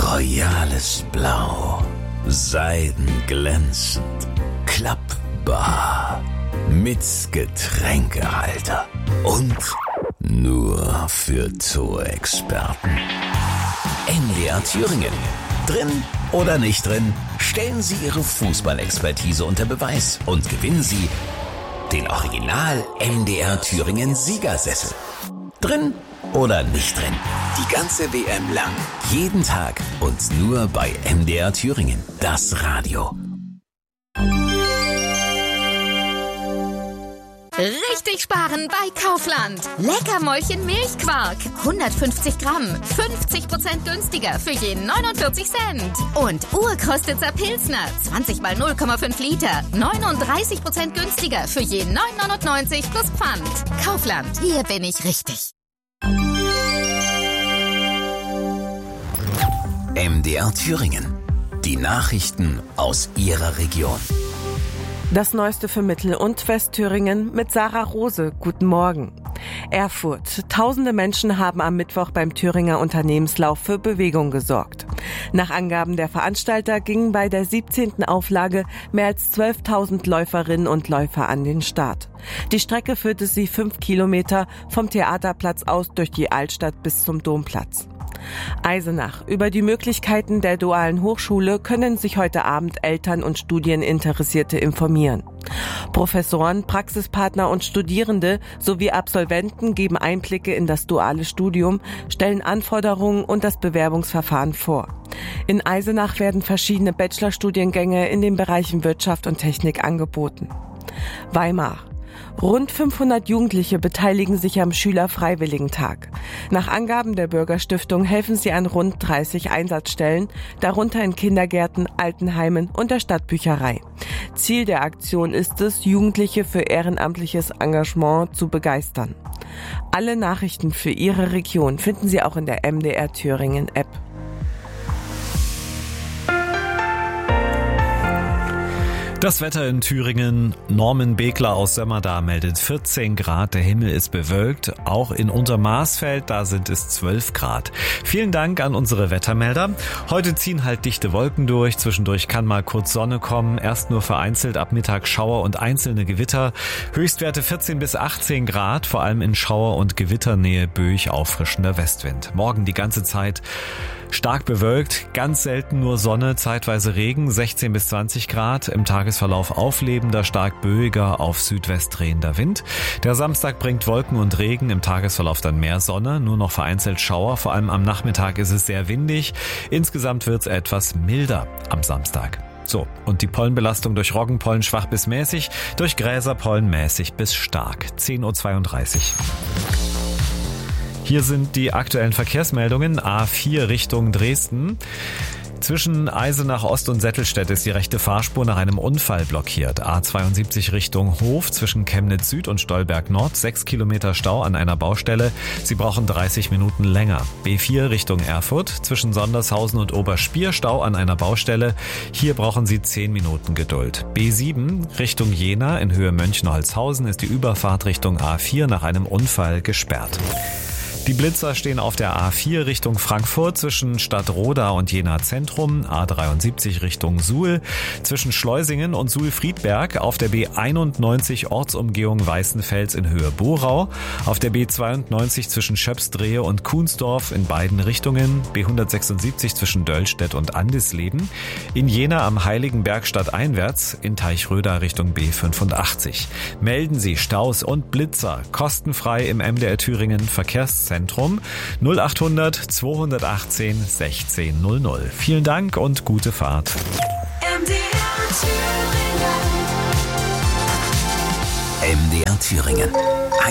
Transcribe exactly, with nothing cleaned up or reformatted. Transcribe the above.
royales Blau, seidenglänzend, klappbar, mit Getränkehalter und nur für Zoo-Experten. N D R Thüringen. Drin oder nicht drin, stellen Sie Ihre Fußballexpertise unter Beweis und gewinnen Sie den Original N D R Thüringen Siegersessel. Drin oder nicht drin, die ganze W M lang, jeden Tag und nur bei N D R Thüringen, das Radio. Richtig sparen bei Kaufland. Leckermäulchen Milchquark. hundertfünfzig Gramm. fünfzig Prozent günstiger für je neunundvierzig Cent. Und Urkostitzer Pilsner. zwanzig mal null Komma fünf Liter. neununddreißig Prozent günstiger für je neun neunundneunzig plus Pfand. Kaufland. Hier bin ich richtig. M D R Thüringen. Die Nachrichten aus Ihrer Region. Das Neueste für Mittel- und Westthüringen mit Sarah Rose. Guten Morgen. Erfurt. Tausende Menschen haben am Mittwoch beim Thüringer Unternehmenslauf für Bewegung gesorgt. Nach Angaben der Veranstalter gingen bei der siebzehnten Auflage mehr als zwölftausend Läuferinnen und Läufer an den Start. Die Strecke führte sie fünf Kilometer vom Theaterplatz aus durch die Altstadt bis zum Domplatz. Eisenach. Über die Möglichkeiten der dualen Hochschule können sich heute Abend Eltern und Studieninteressierte informieren. Professoren, Praxispartner und Studierende sowie Absolventen geben Einblicke in das duale Studium, stellen Anforderungen und das Bewerbungsverfahren vor. In Eisenach werden verschiedene Bachelorstudiengänge in den Bereichen Wirtschaft und Technik angeboten. Weimar. Rund fünfhundert Jugendliche beteiligen sich am Schülerfreiwilligentag. Nach Angaben der Bürgerstiftung helfen sie an rund dreißig Einsatzstellen, darunter in Kindergärten, Altenheimen und der Stadtbücherei. Ziel der Aktion ist es, Jugendliche für ehrenamtliches Engagement zu begeistern. Alle Nachrichten für Ihre Region finden Sie auch in der M D R Thüringen App. Das Wetter in Thüringen. Norman Begler aus Sömmerda meldet vierzehn Grad. Der Himmel ist bewölkt. Auch in Untermarsfeld, da sind es zwölf Grad. Vielen Dank an unsere Wettermelder. Heute ziehen halt dichte Wolken durch. Zwischendurch kann mal kurz Sonne kommen. Erst nur vereinzelt ab Mittag Schauer und einzelne Gewitter. Höchstwerte vierzehn bis achtzehn Grad. Vor allem in Schauer- und Gewitternähe böig auffrischender Westwind. Morgen die ganze Zeit stark bewölkt, ganz selten nur Sonne, zeitweise Regen, sechzehn bis zwanzig Grad. Im Tagesverlauf auflebender, stark böiger, auf Südwest drehender Wind. Der Samstag bringt Wolken und Regen, im Tagesverlauf dann mehr Sonne, nur noch vereinzelt Schauer. Vor allem am Nachmittag ist es sehr windig. Insgesamt wird es etwas milder am Samstag. So, und die Pollenbelastung durch Roggenpollen schwach bis mäßig, durch Gräserpollen mäßig bis stark. zehn Uhr zweiunddreißig. Hier sind die aktuellen Verkehrsmeldungen. A vier Richtung Dresden. Zwischen Eisenach Ost und Settelstedt ist die rechte Fahrspur nach einem Unfall blockiert. A zweiundsiebzig Richtung Hof zwischen Chemnitz Süd und Stolberg Nord. Sechs Kilometer Stau an einer Baustelle. Sie brauchen dreißig Minuten länger. B vier Richtung Erfurt. Zwischen Sondershausen und Oberspier Stau an einer Baustelle. Hier brauchen Sie zehn Minuten Geduld. B sieben Richtung Jena in Höhe Mönchengladbach ist die Überfahrt Richtung A vier nach einem Unfall gesperrt. Die Blitzer stehen auf der A vier Richtung Frankfurt zwischen Stadtroda und Jena Zentrum, A dreiundsiebzig Richtung Suhl, zwischen Schleusingen und Suhl-Friedberg, auf der B einundneunzig Ortsumgehung Weißenfels in Höhe Borau, auf der B zweiundneunzig zwischen Schöpsdrehe und Kuhnsdorf in beiden Richtungen, B hundertsechsundsiebzig zwischen Döllstedt und Andisleben, in Jena am Heiligenberg stadteinwärts, in Teichröda Richtung B fünfundachtzig. Melden Sie Staus und Blitzer kostenfrei im M D R Thüringen Verkehrszentrum null achthundert zweihundertachtzehn sechzehn null null. Vielen Dank und gute Fahrt. M D R Thüringen. M D R Thüringen.